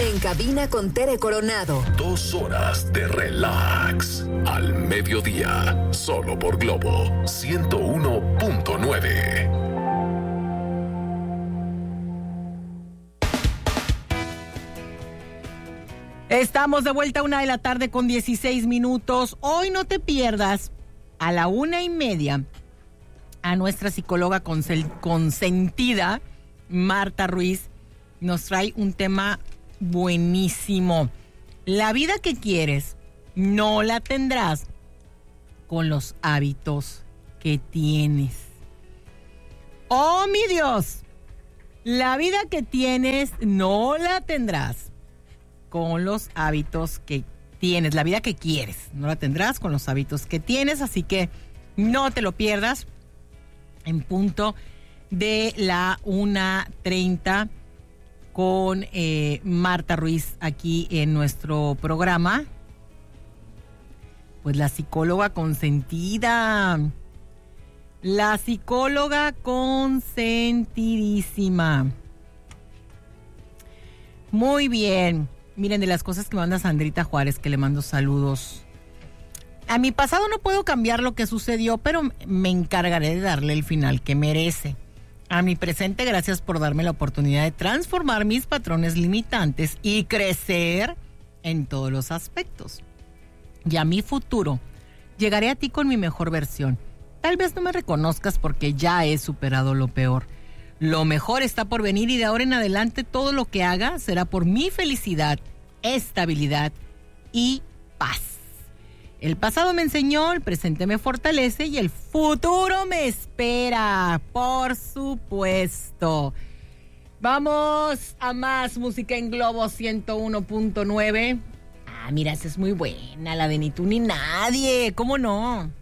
En cabina con Tere Coronado. 2 horas de relax. Al mediodía. Solo por Globo 101.9. Estamos de vuelta a 1:00 con 16 minutos. Hoy no te pierdas a la 1:30 a nuestra psicóloga consentida, Marta Ruiz. Nos trae un tema buenísimo. La vida que quieres no la tendrás con los hábitos que tienes. ¡Oh, mi Dios! La vida que tienes no la tendrás con los hábitos que tienes. La vida que quieres no la tendrás con los hábitos que tienes, así que no te lo pierdas en punto de la 1:30 con Marta Ruiz aquí en nuestro programa. Pues la psicóloga consentida, la psicóloga consentidísima. Muy bien. Miren, de las cosas que manda Sandrita Juárez, que le mando saludos. A mi pasado no puedo cambiar lo que sucedió, pero me encargaré de darle el final que merece. A mi presente, gracias por darme la oportunidad de transformar mis patrones limitantes y crecer en todos los aspectos. Y a mi futuro, llegaré a ti con mi mejor versión. Tal vez no me reconozcas porque ya he superado lo peor. Lo mejor está por venir y de ahora en adelante todo lo que haga será por mi felicidad, estabilidad y paz. El pasado me enseñó, el presente me fortalece y el futuro me espera, por supuesto. Vamos a más música en Globo 101.9. Ah, mira, esa es muy buena, la de Ni tú ni nadie, ¿cómo no?